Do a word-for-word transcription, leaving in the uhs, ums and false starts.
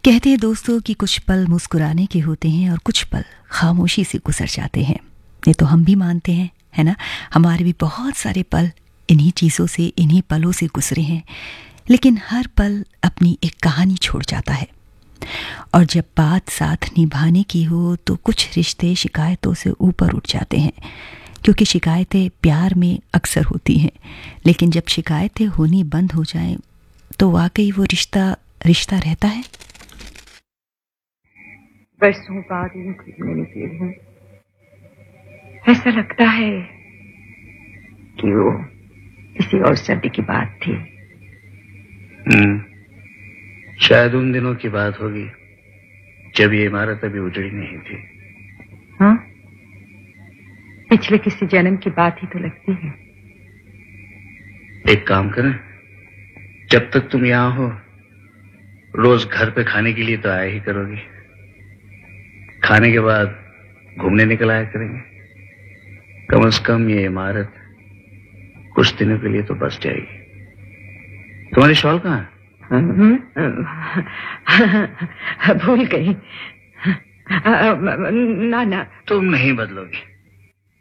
कहते हैं दोस्तों कि कुछ पल मुस्कुराने के होते हैं और कुछ पल खामोशी से गुजर जाते हैं। ये तो हम भी मानते हैं, है ना। हमारे भी बहुत सारे पल इन्हीं चीज़ों से, इन्हीं पलों से गुजरे हैं, लेकिन हर पल अपनी एक कहानी छोड़ जाता है। और जब बात साथ निभाने की हो तो कुछ रिश्ते शिकायतों से ऊपर उठ जाते हैं, क्योंकि शिकायतें प्यार में अक्सर होती हैं, लेकिन जब शिकायतें होनी बंद हो जाएं तो वाकई वो रिश्ता रिश्ता रहता है। बरसों बाद यूं घूमने निकली हूँ, ऐसा लगता है कि वो किसी और सर्दी की बात थी। हम्म, शायद उन दिनों की बात होगी जब ये इमारत अभी उजड़ी नहीं थी। हाँ, पिछले किसी जन्म की बात ही तो लगती है। एक काम करें, जब तक तुम यहाँ हो रोज घर पे खाने के लिए तो आया ही करोगी, खाने के बाद घूमने निकल आया करेंगे। कम से कम ये इमारत कुछ दिनों के लिए तो बस जाएगी। तुम्हारी शॉल कहाँ है? भूल गई। ना ना, तुम नहीं बदलोगी।